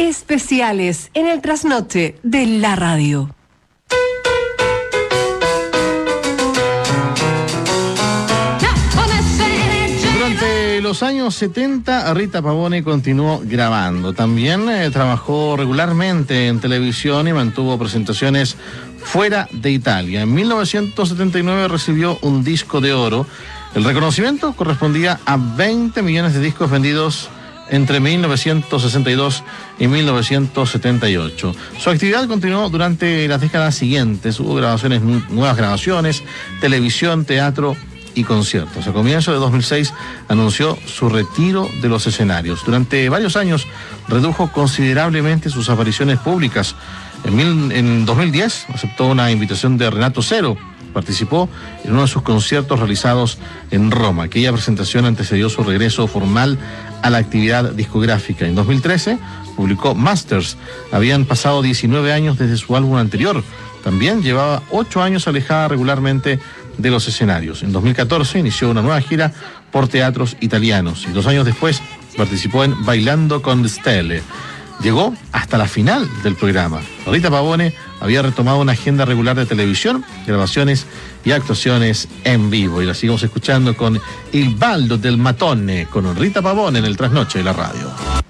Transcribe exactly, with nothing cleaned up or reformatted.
especiales en el trasnoche de la radio. Durante los años setenta, Rita Pavone continuó grabando. También eh, trabajó regularmente en televisión y mantuvo presentaciones fuera de Italia. En mil novecientos setenta y nueve recibió un disco de oro. El reconocimiento correspondía a veinte millones de discos vendidos entre mil novecientos sesenta y dos y mil novecientos setenta y ocho. Su actividad continuó durante las décadas siguientes. Hubo grabaciones, nuevas grabaciones, televisión, teatro y conciertos. A comienzos de dos mil seis anunció su retiro de los escenarios. Durante varios años redujo considerablemente sus apariciones públicas. En, mil, en dos mil diez aceptó una invitación de Renato Zero. Participó en uno de sus conciertos realizados en Roma. Aquella presentación antecedió su regreso formal a la actividad discográfica. En dos mil trece publicó Masters. Habían pasado diecinueve años desde su álbum anterior. También llevaba ocho años alejada regularmente de los escenarios. En dos mil catorce inició una nueva gira por teatros italianos y dos años después participó en Bailando con Stelle. Llegó hasta la final del programa. Rita Pavone había retomado una agenda regular de televisión, grabaciones y actuaciones en vivo. Y la seguimos escuchando con Il Baldo del Matone, con Rita Pavone en el trasnoche de la radio.